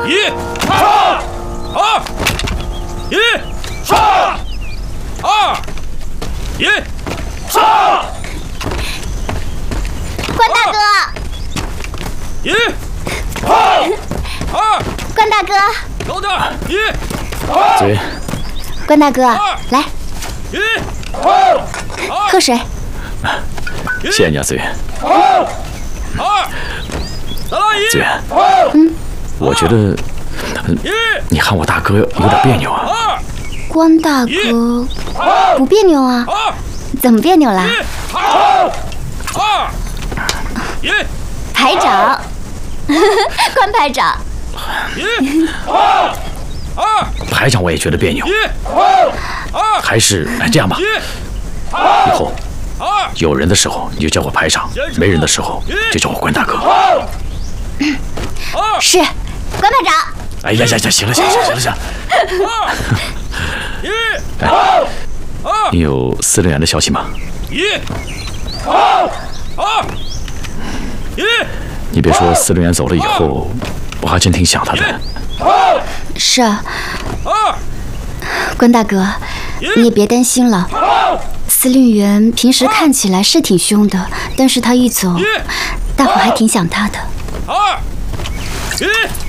一，二，一，二，一， 关大哥， 一，二， 关大哥， 高点，一， 紫云， 关大哥，来， 一， 喝水。 谢谢你啊，紫云。 二，再来一， 紫云，我觉得你喊我大哥有点别扭啊。 关大哥，不别扭啊？怎么别扭啦？ 二，一， 排长，关排长， 一，二， 排长我也觉得别扭， 一， 还是这样吧，以后有人的时候你就叫我排长，没人的时候就叫我关大哥。 是关排长。 哎呀，行了， 一， 你有司令员的消息吗？ 一，二，一， 你别说，司令员走了以后，我还真挺想他的。 是啊， 二， 关大哥，你也别担心了。司令员平时看起来是挺凶的，但是他一走，大伙还挺想他的。 二，一。